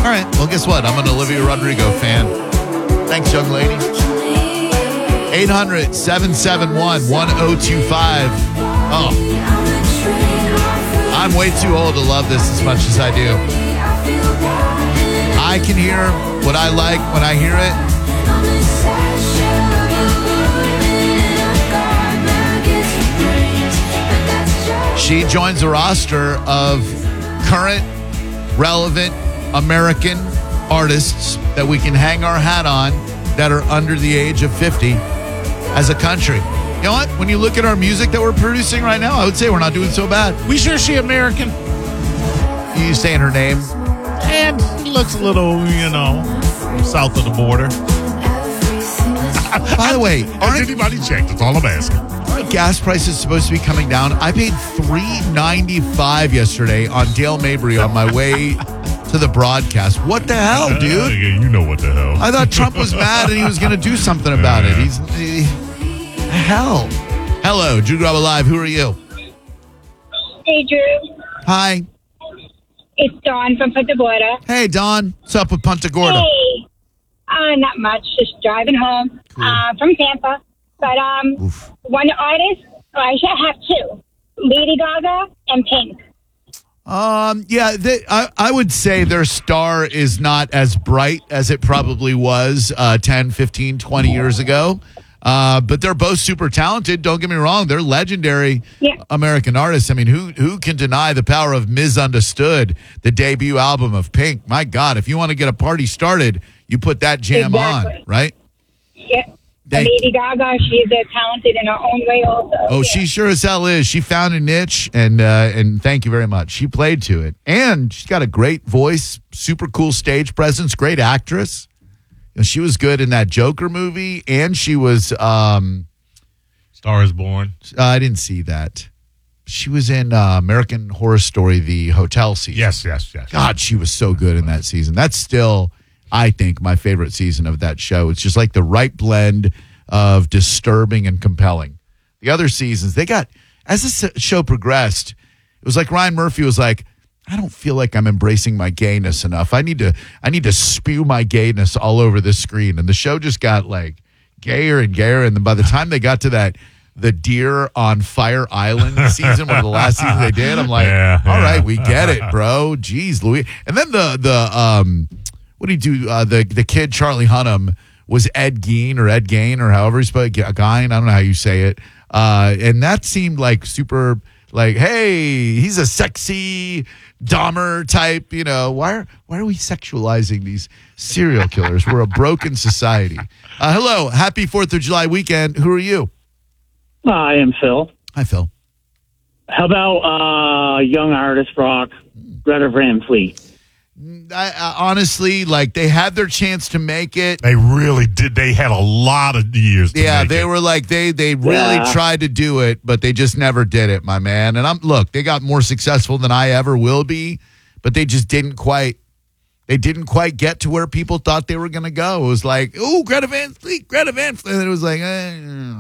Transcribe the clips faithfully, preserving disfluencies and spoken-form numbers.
right. Well, guess what? I'm an Olivia Rodrigo fan. Thanks, young lady. eight hundred, seven seven one, one oh two five. Oh. I'm way too old to love this as much as I do. I can hear what I like when I hear it. She joins a roster of current, relevant American artists that we can hang our hat on that are under the age of fifty as a country. You know what? When you look at our music that we're producing right now, I would say we're not doing so bad. We sure she American. You saying her name? And she looks a little, you know, south of the border. By the way, has anybody checked? That's all I'm asking. Aren't gas prices supposed to be coming down? I paid three ninety-five yesterday on Dale Mabry on my way to the broadcast. What the hell, dude? Uh, yeah, you know what the hell. I thought Trump was mad and he was going to do something about uh, it. He's he, hell. Hello, Drew Graba Live. Who are you? Hey, Drew. Hi. It's Dawn from Punta Gorda. Hey, Dawn. What's up with Punta Gorda? Hey. Uh, not much. Just driving home Cool. uh, from Tampa. But um, Oof. one artist, oh, I should have two. Lady Gaga and Pink. Um, yeah, they, I, I would say their star is not as bright as it probably was uh, ten, fifteen, twenty years ago. Uh, but they're both super talented. Don't get me wrong. They're legendary Yeah. American artists. I mean, who who can deny the power of Misunderstood, the debut album of Pink? My God, if you want to get a party started, you put that jam Exactly. on, right? Yeah. They- Lady Gaga, she's uh, talented in her own way also. Oh, yeah. she sure as hell is. She found a niche, and uh, and thank you very much. She played to it, and she's got a great voice, super cool stage presence, great actress. You know, she was good in that Joker movie, and she was. Um, Star is Born. uh, I didn't see that. She was in uh, American Horror Story, the hotel season. Yes, yes, yes. God, she was so good in that season. That's still, I think, my favorite season of that show. It's just like the right blend of disturbing and compelling. The other seasons, they got, as the show progressed, it was like Ryan Murphy was like, I don't feel like I'm embracing my gayness enough. I need to, I need to spew my gayness all over the screen. And the show just got like gayer and gayer. And then by the time they got to that, the Deer on Fire Island season, one of the last seasons they did, I'm like, Yeah, all yeah. right, we get it, bro. Jeez, Louis. And then the the um, what did he do? Uh, the the kid Charlie Hunnam was Ed Gein or Ed Gain or however he's spelled, Gein. I don't know how you say it. Uh, and that seemed like super, like, hey, he's a sexy Dahmer type. You know, why are why are we sexualizing these serial killers? We're a broken society. Uh, hello, happy Fourth of July weekend. Who are you? I am Phil. Hi, Phil. How about uh, young artist rock, Greta Van Fleet? I, I, honestly, like, they had their chance to make it. They really did. They had a lot of years to Yeah, make they it. were like, they they really Yeah. tried to do it, but they just never did it, my man. And I'm look, they got more successful than I ever will be, but they just didn't quite. They didn't quite get to where people thought they were going to go. It was like, oh, Greta Van Fleet, Greta Van Fleet. And it was like, eh,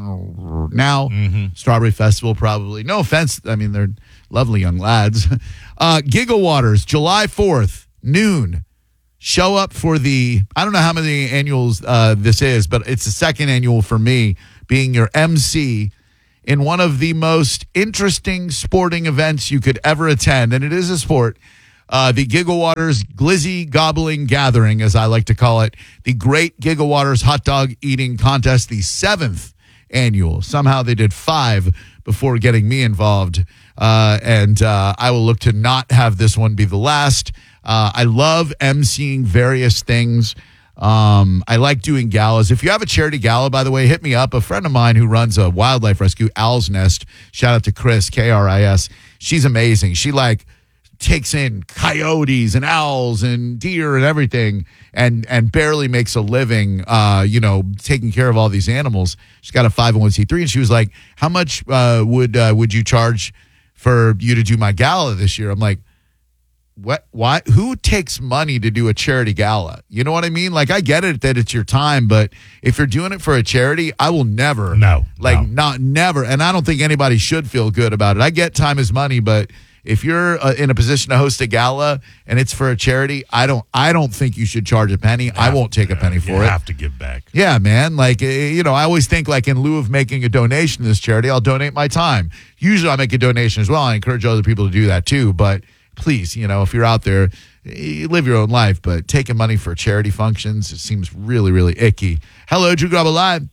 now, Mm-hmm. Strawberry Festival probably. No offense. I mean, they're lovely young lads. Uh, Gigawaters, July fourth, noon. Show up for the, I don't know how many annuals uh, this is, but it's the second annual for me, being your M C in one of the most interesting sporting events you could ever attend. And it is a sport. Uh, the Gigawaters Glizzy Gobbling Gathering, as I like to call it, the Great Gigawaters Hot Dog Eating Contest, the seventh annual. Somehow they did five before getting me involved, uh, and uh, I will look to not have this one be the last. Uh, I love emceeing various things. Um, I like doing galas. If you have a charity gala, by the way, hit me up. A friend of mine who runs a wildlife rescue, Owl's Nest, shout out to Chris, K R I S. She's amazing. She like takes in coyotes and owls and deer and everything and and barely makes a living, uh, you know, taking care of all these animals. She's got a five oh one c three, and she was like, how much uh, would uh, would you charge for you to do my gala this year? I'm like, what? Why? Who takes money to do a charity gala? You know what I mean? Like, I get it that it's your time, but if you're doing it for a charity, I will never. No, Like, no. not never. And I don't think anybody should feel good about it. I get time is money, but if you're uh, in a position to host a gala and it's for a charity, I don't I don't think you should charge a penny. I won't take a penny for you it. have to give back. Yeah, man. Like, uh, you know, I always think like in lieu of making a donation to this charity, I'll donate my time. Usually I make a donation as well. I encourage other people to do that too. But please, you know, if you're out there, you live your own life, but taking money for charity functions, it seems really, really icky. Hello, Drew Garabo Live.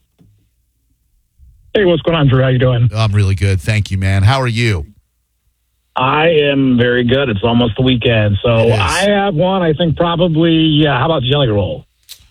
Hey, what's going on, Drew? How you doing? I'm really good. Thank you, man. How are you? I am very good. It's almost the weekend. So It is. I have one, I think probably, yeah, how about Jelly Roll?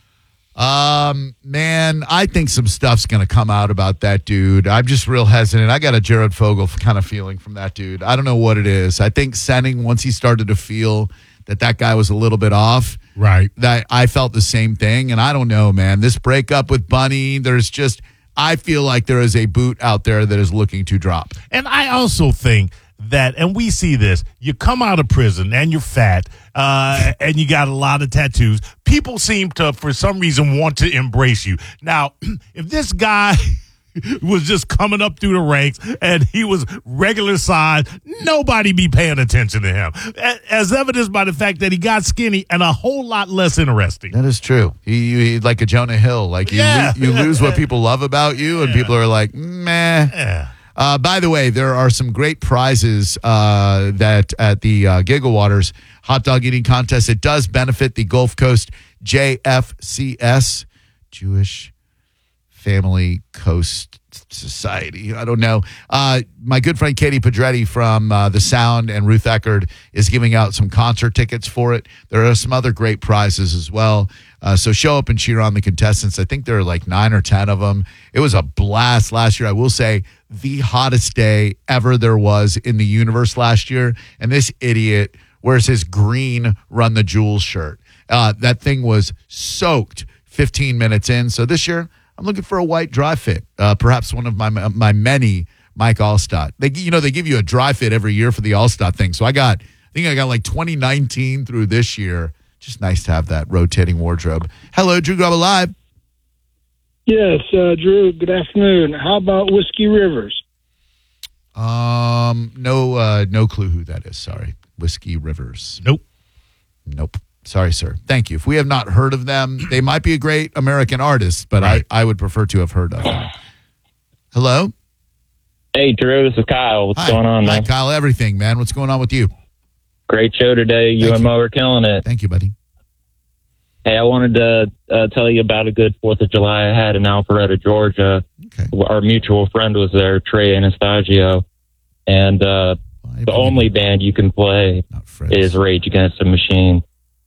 Um, man, I think some stuff's going to come out about that dude. I'm just real hesitant. I got a Jared Fogle kind of feeling from that dude. I don't know what it is. I think Senning, once he started to feel that that guy was a little bit off, Right. that I felt the same thing. And I don't know, man, this breakup with Bunny, there's just, I feel like there is a boot out there that is looking to drop. And I also think that, and we see this, you come out of prison and you're fat uh, and you got a lot of tattoos. People seem to, for some reason, want to embrace you. Now, if this guy was just coming up through the ranks and he was regular size, nobody be paying attention to him. As evidenced by the fact that he got skinny and a whole lot less interesting. That is true. He, he like a Jonah Hill. Like you, Yeah. lo- you lose what people love about you, and people are like, meh. Yeah. Uh, by the way, there are some great prizes uh, that at the uh, Gigawaters hot dog eating contest. It does benefit the Gulf Coast J F C S, Jewish Family Coast Society. I don't know. Uh, my good friend Katie Pedretti from uh, The Sound and Ruth Eckerd is giving out some concert tickets for it. There are some other great prizes as well. Uh, so show up and cheer on the contestants. I think there are like nine or ten of them. It was a blast last year. I will say the hottest day ever there was in the universe last year. And this idiot wears his green Run the Jewels shirt. Uh, that thing was soaked fifteen minutes in. So this year, I'm looking for a white dry fit, uh, perhaps one of my my many Mike Allstott. They, you know, they give you a dry fit every year for the Allstott thing. So I got, I think I got like twenty nineteen through this year. Just nice to have that rotating wardrobe. Hello, Drew Garabo Live. Yes, uh, Drew, good afternoon. How about Whiskey Rivers? Um, no, uh, no clue who that is. Sorry, Whiskey Rivers. Nope. Nope. Sorry, sir. Thank you. If we have not heard of them, they might be a great American artist, but Right. I, I would prefer to have heard of them. Hello? Hey, Drew, this is Kyle. What's Hi. going on, Hi, man? Kyle. Everything, man. What's going on with you? Great show today. You Thank and you. Mo are killing it. Thank you, buddy. Hey, I wanted to uh, tell you about a good fourth of July I had in Alpharetta, Georgia. Okay. Our mutual friend was there, Trey Anastasio. And uh, Well, I the believe only you. band you can play Not Fred's. is Rage Against the Machine.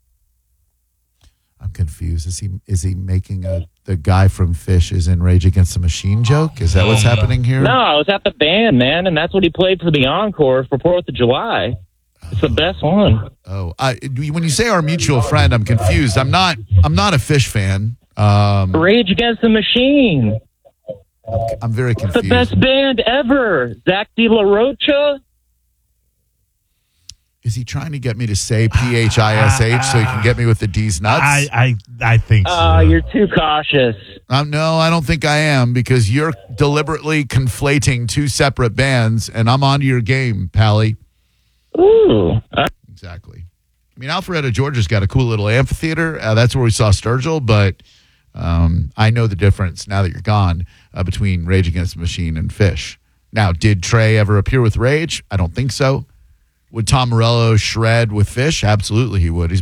I'm confused. Is he is he making a the guy from Fish is in Rage Against the Machine joke? Is that what's Oh, no. happening here? No, I was at the band, man, and that's what he played for the encore for fourth of July. It's the best one. Oh, I, when you say our mutual friend, I'm confused. I'm not. I'm not a Fish fan. Um, Rage Against the Machine. I'm very The confused. best band ever. Zach De La Rocha. Is he trying to get me to say P H I S H so he can get me with the D's nuts? I, I, I think so. Uh, you're too cautious. Um, no, I don't think I am because you're deliberately conflating two separate bands, and I'm onto your game, Pally. Ooh. Uh, Exactly. I mean, Alpharetta, Georgia's got a cool little amphitheater. Uh, that's where we saw Sturgill, but um, I know the difference now that you're gone uh, between Rage Against the Machine and Fish. Now, did Trey ever appear with Rage? I don't think so. Would Tom Morello shred with Fish? Absolutely he would. He's